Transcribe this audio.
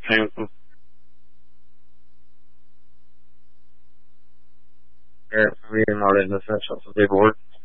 painful. For me, nowadays, that's such a big word.